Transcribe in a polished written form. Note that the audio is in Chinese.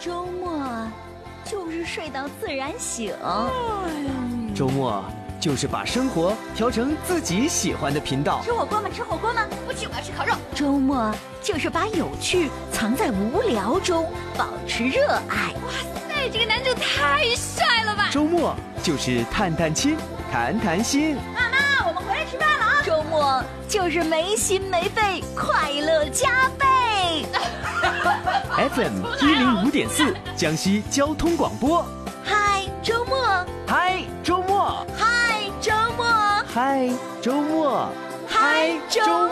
周末就是睡到自然醒。 周末就是把生活调成自己喜欢的频道。 吃火锅吗？吃火锅吗？ 不去，我要吃烤肉。 周末就是把有趣藏在无聊中，保持热爱。 哇塞，这个男主太帅了吧！ 周末就是探探亲，谈谈心。 妈妈，我们回来吃饭了啊！周末就是没心没肺，快乐加倍。 FM 105.4，江西交通广播。 嗨，周末！ 嗨，周末！ 嗨，周末！ 嗨，周末！ 嗨，周末！